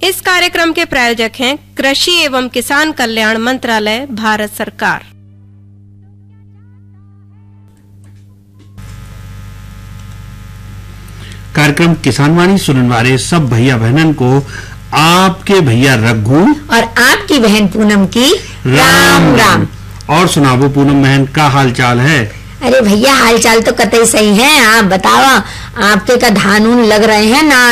इस कार्यक्रम के प्रायोजक हैं कृषि एवं किसान कल्याण मंत्रालय, भारत सरकार। कार्यक्रम किसान वाणी सुनने वाले सब भैया बहनन को आपके भैया रघु और आपकी बहन पूनम की राम राम। और सुनाबो पूनम बहन, का हाल चाल है? अरे भैया हाल चाल तो कतई सही है। आप बताओ, आपके का धान ऊन लग रहे हैं ना?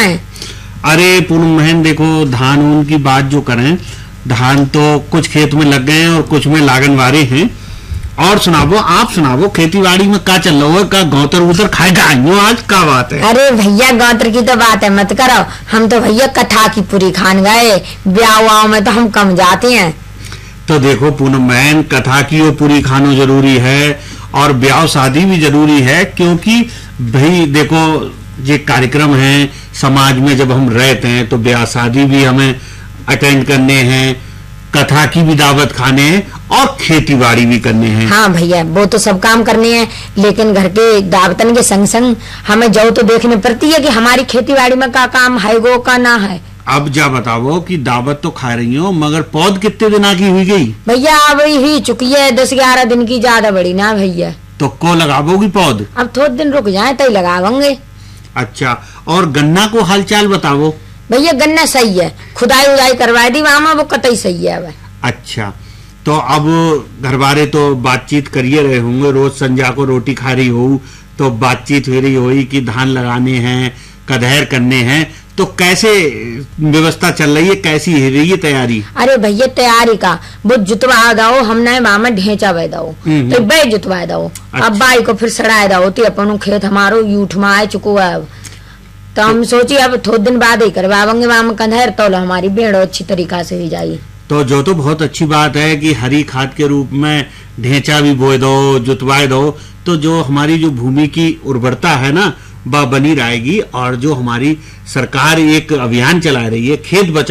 अरे पूनम बहन देखो, धान ऊन की बात जो करें, धान तो कुछ खेत में लग गए हैं और कुछ में लागन वारे हैं। और सुनाबो, आप सुनाबो, खेती बाड़ी में क्या चल रहा है? का गौतर उतर खाएगा आज का बात है? अरे भैया गौत्र की तो बात है मत करो, हम तो भैया कथा की पूरी खान गए, ब्याह वाव में तो हम कम जाते हैं। तो देखो पूनम बहन, कथा की वो पूरी खानो जरूरी है और ब्याह शादी भी जरूरी है, क्योंकि भाई देखो ये कार्यक्रम है समाज में, जब हम रहते हैं तो ब्याह शादी भी हमें अटेंड करने हैं, कथा की भी दावत खाने हैं और खेती बाड़ी भी करने हैं। हाँ भैया वो तो सब काम करने हैं, लेकिन घर के दावतन के संग संग हमें जो तो देखने पड़ती है कि हमारी खेती बाड़ी में क्या काम है गो का ना है। अब जा बताओ कि दावत तो खा रही हो, मगर पौध कितने दिन की हुई गई? भैया अब ही चुकी है 10-11 दिन की, ज्यादा बड़ी ना भैया। तो को लगाओगी पौध? अब थोड़े दिन रुक जाए तो लगावेंगे। अच्छा, और गन्ना को हालचाल बताओ। भैया गन्ना सही है, खुदाई उदाई करवा दी वहां, वो कतई सही है। अब अच्छा, तो अब घर बारे तो बातचीत करिए रहे होंगे, रोज संजा को रोटी खा रही हो तो बातचीत हो रही होगी कि धान लगाने हैं, कदहर करने हैं, तो कैसे व्यवस्था चल रही है, कैसी है रही है तैयारी? अरे भैया तैयारी का वो जुतवा दो, हमने मामा ढेंचा बह दो तो बे जुतवा दो। अच्छा। अब बाई को फिर सड़ाए दो तो अपन खेत हमारो यूठ में आए चुको है। अब तो हम सोची अब थोड़े दिन बाद ही करवाएंगे वहां कंधेर, तो हमारी भेड़ अच्छी तरीका से ही जाई। तो जो तो बहुत अच्छी बात है कि हरी खाद के रूप में ढेंचा भी बोए दो, जुतवाए दो, तो जो हमारी जो भूमि की उर्वरता है ना वह बनी रहेगी। और जो हमारी सरकार एक अभियान चला रही है खेत बचाओ